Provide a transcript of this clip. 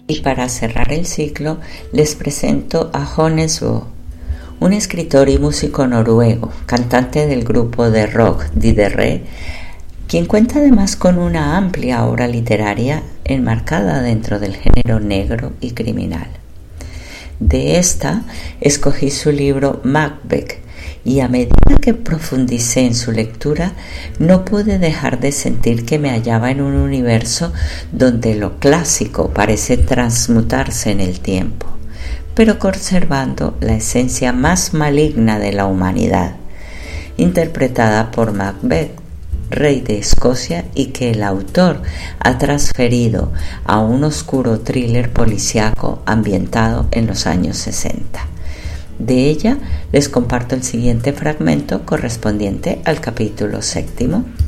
Y para cerrar el ciclo, les presento a Jonas Bø, un escritor y músico noruego, cantante del grupo de rock Dideré, quien cuenta además con una amplia obra literaria enmarcada dentro del género negro y criminal. De esta escogí su libro Macbeth, y a medida que profundicé en su lectura, no pude dejar de sentir que me hallaba en un universo donde lo clásico parece transmutarse en el tiempo, pero conservando la esencia más maligna de la humanidad, interpretada por Macbeth, rey de Escocia, y que el autor ha transferido a un oscuro thriller policíaco ambientado en los años 60. De ella les comparto el siguiente fragmento correspondiente al capítulo 7.